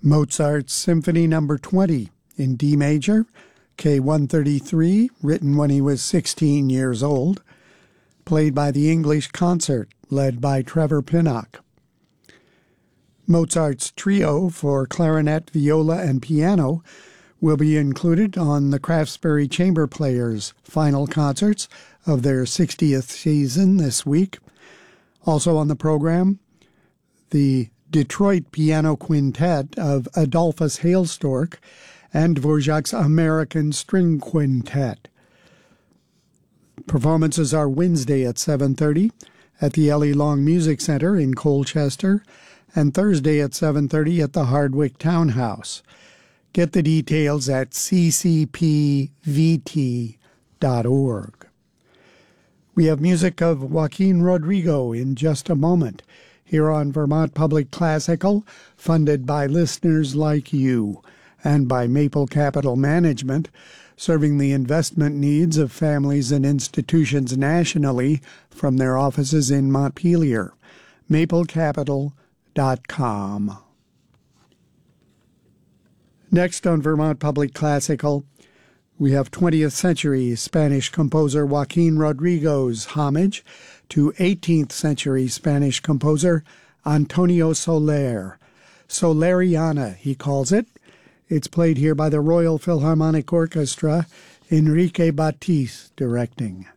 Mozart's Symphony No. 20 in D major, K133, written when he was 16 years old, played by the English Concert, led by Trevor Pinnock. Mozart's Trio for clarinet, viola, and piano will be included on the Craftsbury Chamber Players' final concerts of their 60th season this week. Also on the program, the Detroit Piano Quintet of Adolphus Hailstork and Dvorak's American String Quintet. Performances are Wednesday at 7:30 at the Ellie Long Music Center in Colchester and Thursday at 7:30 at the Hardwick Townhouse. Get the details at ccpvt.org. We have music of Joaquin Rodrigo in just a moment here on Vermont Public Classical, funded by listeners like you and by Maple Capital Management, serving the investment needs of families and institutions nationally from their offices in Montpelier. maplecapital.com. Next on Vermont Public Classical, we have 20th century Spanish composer Joaquin Rodrigo's homage to 18th century Spanish composer Antonio Soler. Soleriana, he calls it. It's played here by the Royal Philharmonic Orchestra, Enrique Batiz directing.